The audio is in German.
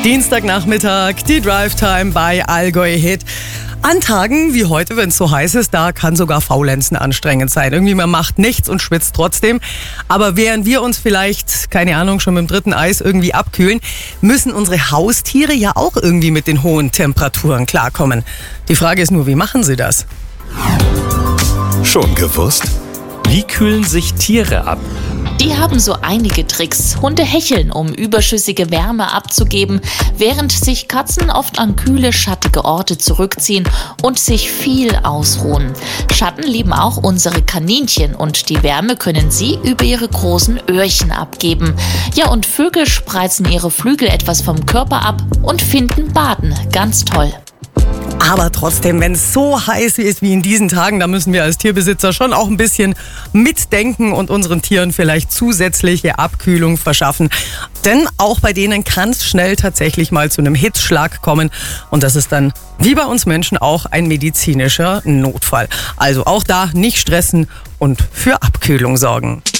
Dienstagnachmittag, die Drive-Time bei Allgäu Hit. An Tagen wie heute, wenn es so heiß ist, da kann sogar Faulenzen anstrengend sein. Irgendwie man macht nichts und schwitzt trotzdem. Aber während wir uns vielleicht, keine Ahnung, schon mit dem dritten Eis irgendwie abkühlen, müssen unsere Haustiere ja auch irgendwie mit den hohen Temperaturen klarkommen. Die Frage ist nur, wie machen sie das? Schon gewusst? Wie kühlen sich Tiere ab? Die haben so einige Tricks. Hunde hecheln, um überschüssige Wärme abzugeben, während sich Katzen oft an kühle, schattige Orte zurückziehen und sich viel ausruhen. Schatten lieben auch unsere Kaninchen und die Wärme können sie über ihre großen Öhrchen abgeben. Ja, und Vögel spreizen ihre Flügel etwas vom Körper ab und finden Baden ganz toll. Aber trotzdem, wenn es so heiß ist wie in diesen Tagen, da müssen wir als Tierbesitzer schon auch ein bisschen mitdenken und unseren Tieren vielleicht zusätzliche Abkühlung verschaffen. Denn auch bei denen kann es schnell tatsächlich mal zu einem Hitzschlag kommen. Und das ist dann, wie bei uns Menschen, auch ein medizinischer Notfall. Also auch da nicht stressen und für Abkühlung sorgen.